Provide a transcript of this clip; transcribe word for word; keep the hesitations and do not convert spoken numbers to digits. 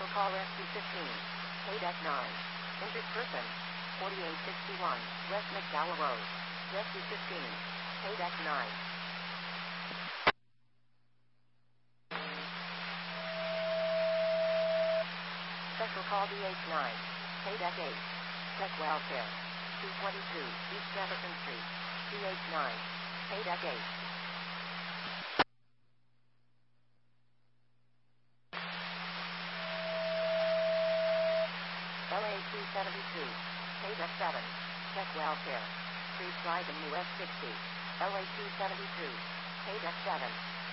Special call Rescue fifteen. Paydeck nine. Injured person. forty-eight sixty-one. West McDowell Road. Rescue fifteen. Paydeck nine. Special call D H nine. Paydeck eight. Check welfare. two twenty-two East Jefferson Street. D H nine. Paydeck eight. L A two seventy-two. Paydeck seven. Check welfare. Street Drive in U S sixty. L A two seventy-two. Paydeck seven.